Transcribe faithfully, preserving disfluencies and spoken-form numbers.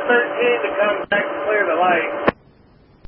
thirteen to come back and clear the light.